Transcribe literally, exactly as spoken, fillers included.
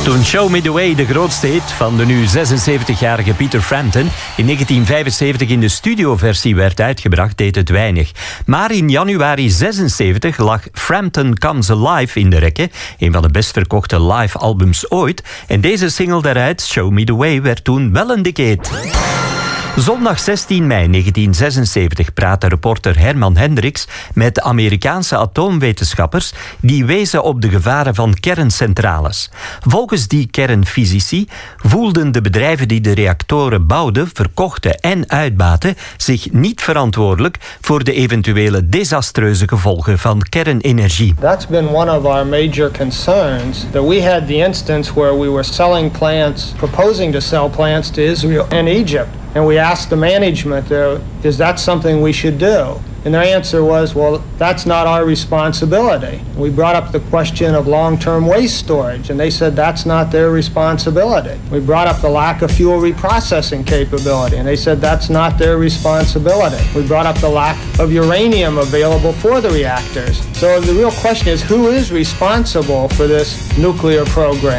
Toen Show Me The Way de grootste hit van de nu zesenzeventigjarige Peter Frampton in negentien vijfenzeventig in de studioversie werd uitgebracht, deed het weinig. Maar in januari zesenzeventig lag Frampton Comes Alive in de rekken, een van de best verkochte live albums ooit. En deze single daaruit, Show Me The Way, werd toen wel een dikke hit. Zondag zestien mei negentien zesenzeventig praatte reporter Herman Hendricks met Amerikaanse atoomwetenschappers die wezen op de gevaren van kerncentrales. Volgens die kernfysici voelden de bedrijven die de reactoren bouwden, verkochten en uitbaten zich niet verantwoordelijk voor de eventuele desastreuze gevolgen van kernenergie. That's been one of our major concerns, that we had the instance where we were selling plants, proposing to sell plants to Israel and Egypt. And we asked the management there, is that something we should do? And their answer was, well, that's not our responsibility. We brought up the question of long-term waste storage, and they said that's not their responsibility. We brought up the lack of fuel reprocessing capability, and they said that's not their responsibility. We brought up the lack of uranium available for the reactors. So the real question is, who is responsible for this nuclear program?